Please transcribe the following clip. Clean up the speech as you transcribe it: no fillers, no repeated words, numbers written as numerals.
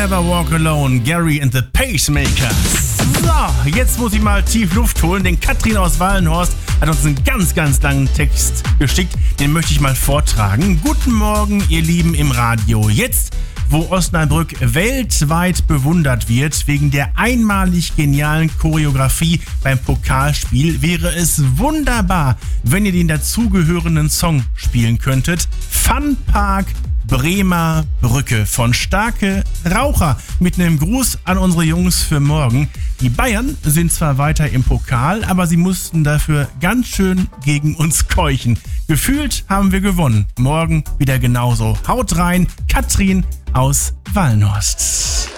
Never Walk Alone, Gary and the Pacemakers. So, jetzt muss ich mal tief Luft holen, denn Katrin aus Wallenhorst hat uns einen ganz langen Text geschickt. Den möchte ich mal vortragen. Guten Morgen, ihr Lieben im Radio. Jetzt, wo Osnabrück weltweit bewundert wird wegen der einmalig genialen Choreografie beim Pokalspiel, wäre es wunderbar, wenn ihr den dazugehörenden Song spielen könntet. Funpark Bremer Brücke von Starke Raucher mit einem Gruß an unsere Jungs für morgen. Die Bayern sind zwar weiter im Pokal, aber sie mussten dafür ganz schön gegen uns keuchen. Gefühlt haben wir gewonnen. Morgen wieder genauso. Haut rein, Katrin aus Wallenhorst.